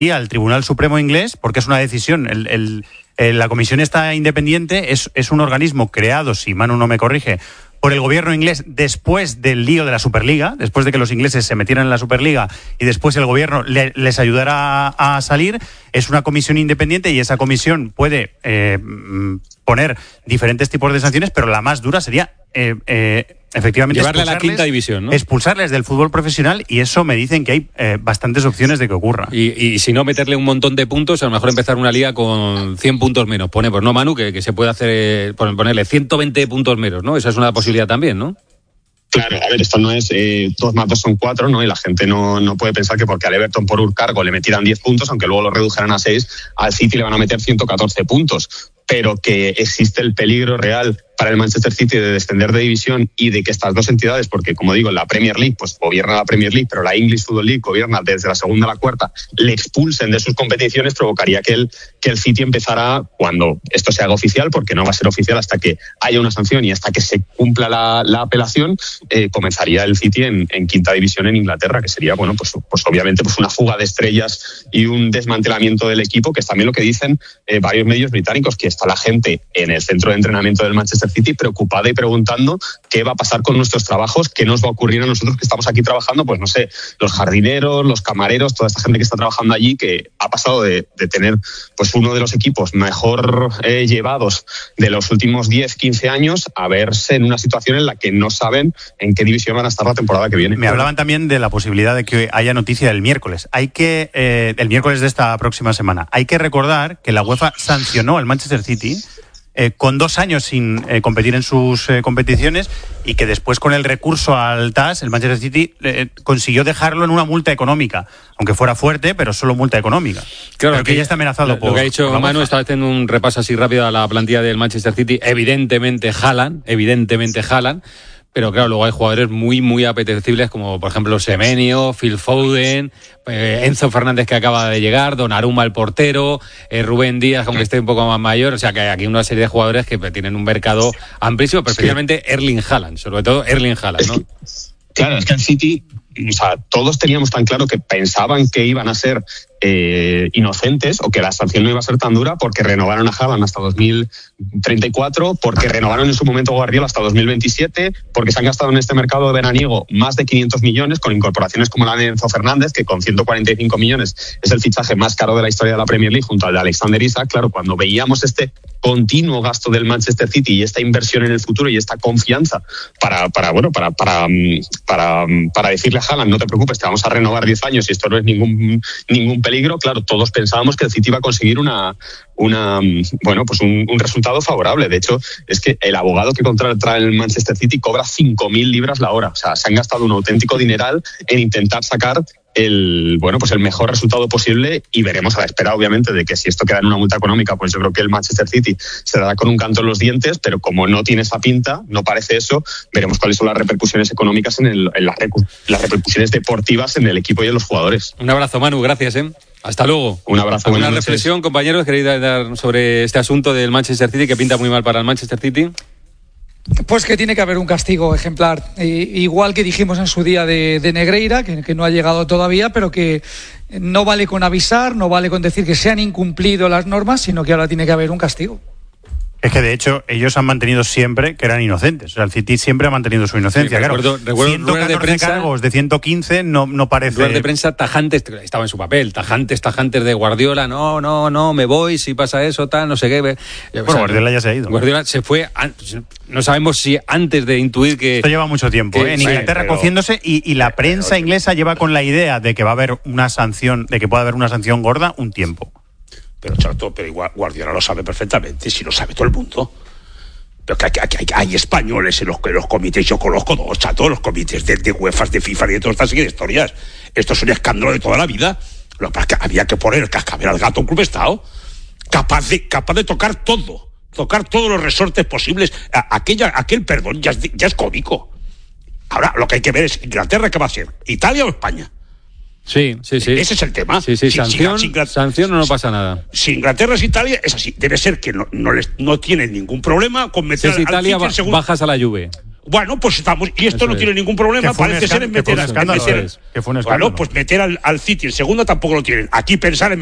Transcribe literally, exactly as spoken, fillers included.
al Tribunal Supremo inglés, porque es una decisión. El, el, el, la comisión esta independiente es, es un organismo creado, si Manu no me corrige, por el gobierno inglés después del lío de la Superliga, después de que los ingleses se metieran en la Superliga y después el gobierno le, les ayudara a, a salir. Es una comisión independiente y esa comisión puede eh, poner diferentes tipos de sanciones, pero la más dura sería eh, eh, efectivamente llevarle a la quinta división, ¿no? Expulsarles del fútbol profesional, y eso me dicen que hay eh, bastantes opciones de que ocurra. Y, y si no, meterle un montón de puntos, a lo mejor empezar una liga con cien puntos menos. Pone, pues no, Manu, que, que se puede hacer, ponerle ciento veinte puntos menos, ¿no? Esa es una posibilidad también, ¿no? Claro, a ver, esto no es eh, dos más dos son cuatro, ¿no? Y la gente no, no puede pensar que porque al Everton por un cargo le metieran diez puntos, aunque luego lo redujeran a seis, al City le van a meter ciento catorce puntos. Pero que existe el peligro real para el Manchester City de descender de división y de que estas dos entidades, porque como digo, la Premier League pues gobierna la Premier League, pero la English Football League gobierna desde la segunda a la cuarta, le expulsen de sus competiciones, provocaría que el, que el City empezara, cuando esto se haga oficial, porque no va a ser oficial hasta que haya una sanción y hasta que se cumpla la, la apelación, eh, comenzaría el City en, en quinta división en Inglaterra, que sería, bueno, pues, pues obviamente pues una fuga de estrellas y un desmantelamiento del equipo, que es también lo que dicen eh, varios medios británicos, que está la gente en el centro de entrenamiento del Manchester City preocupada y preguntando qué va a pasar con nuestros trabajos, qué nos va a ocurrir a nosotros que estamos aquí trabajando, pues no sé, los jardineros, los camareros, toda esta gente que está trabajando allí, que ha pasado de, de tener pues uno de los equipos mejor eh, llevados de los últimos diez, quince años a verse en una situación en la que no saben en qué división van a estar la temporada que viene. Me hablaban también de la posibilidad de que haya noticia del miércoles. Hay que, eh, el miércoles de esta próxima semana, hay que recordar que la UEFA sancionó al Manchester City Eh, con dos años sin eh, competir en sus eh, competiciones, y que después con el recurso al T A S el Manchester City eh, consiguió dejarlo en una multa económica, aunque fuera fuerte, pero solo multa económica. Claro, pero que ya está amenazado lo, por lo que ha dicho Manu. Estaba haciendo un repaso así rápido a la plantilla del Manchester City. Evidentemente Haaland, evidentemente Haaland. Pero claro, luego hay jugadores muy, muy apetecibles, como por ejemplo Semenyo, Phil Foden, eh, Enzo Fernández, que acaba de llegar, Donnarumma el portero, eh, Rubén Díaz, aunque esté un poco más mayor. O sea que hay aquí una serie de jugadores que tienen un mercado amplísimo, pero especialmente Erling Haaland, sobre todo Erling Haaland, ¿no? Claro, es que el City, o sea, todos teníamos tan claro que pensaban que iban a ser eh, inocentes, o que la sanción no iba a ser tan dura, porque renovaron a Haaland hasta dos mil treinta y cuatro, porque renovaron en su momento Guardiola hasta dos mil veintisiete, porque se han gastado en este mercado de veraniego más de quinientos millones, con incorporaciones como la de Enzo Fernández, que con ciento cuarenta y cinco millones es el fichaje más caro de la historia de la Premier League, junto al de Alexander Isak. Claro, cuando veíamos este continuo gasto del Manchester City y esta inversión en el futuro y esta confianza para, para bueno, para, para, para, para decirle a Haaland, no te preocupes, te vamos a renovar diez años y esto no es ningún, ningún peligro, claro, todos pensábamos que el City iba a conseguir una, una bueno, pues un, un resultado favorable. De hecho, es que el abogado que contrata el Manchester City cobra cinco mil libras la hora. O sea, se han gastado un auténtico dineral en intentar sacar el bueno pues el mejor resultado posible, y veremos a la espera, obviamente, de que si esto queda en una multa económica, pues yo creo que el Manchester City se dará con un canto en los dientes, pero como no tiene esa pinta, no parece eso, veremos cuáles son las repercusiones económicas en, el, en las, las repercusiones deportivas en el equipo y en los jugadores. Un abrazo, Manu, gracias, ¿eh? Hasta luego. Un abrazo. Una reflexión, compañeros, queréis dar sobre este asunto del Manchester City, que pinta muy mal para el Manchester City. Pues que tiene que haber un castigo ejemplar, eh, igual que dijimos en su día de, de Negreira, que, que no ha llegado todavía, pero que no vale con avisar, no vale con decir que se han incumplido las normas, sino que ahora tiene que haber un castigo. Es que de hecho ellos han mantenido siempre que eran inocentes. O sea, el City siempre ha mantenido su inocencia. Sí, recuerdo, claro, recuerdo ciento catorce de prensa, cargos de ciento quince no, no parece. Ruedas de prensa tajantes, estaba en su papel, tajantes, tajantes de Guardiola. No, no, no, me voy, si pasa eso, tal, no sé qué. Bueno, o sea, Guardiola ya se ha ido. Guardiola se fue, no sabemos si antes de intuir que. Esto lleva mucho tiempo, que, ¿eh? En Inglaterra, pero, cociéndose, y, y la prensa pero, inglesa lleva con la idea de que va a haber una sanción, de que pueda haber una sanción gorda un tiempo. Pero Chato, pero igual Guardiola lo sabe perfectamente, si lo sabe todo el mundo. Pero que, que, que, que hay españoles en los, en los comités, yo conozco dos, Chato, los comités de, de UEFA, de FIFA y de todas estas historias. Esto es un escándalo de toda la vida. Lo que pasa es que había que poner el cascabel al gato, un club Estado, capaz de, capaz de tocar todo, tocar todos los resortes posibles. A, aquella, aquel perdón ya es, ya es cómico. Ahora lo que hay que ver es Inglaterra, ¿qué va a ser? ¿Italia o España? Sí, sí, sí. Ese es el tema. Sí, sí, si, sanción, si, si, sanción o no pasa nada. Si Inglaterra es Italia, es así. Debe ser que no, no, les, no tienen ningún problema con meter si es Italia, al City, ba- bajas a la Juve. Bueno, pues estamos, y esto Eso no es. tiene ningún problema, parece ser en meter, que fue un escándalo, meter es, que fue un escándalo. bueno, pues meter al, al City en segunda tampoco lo tienen. Aquí pensar en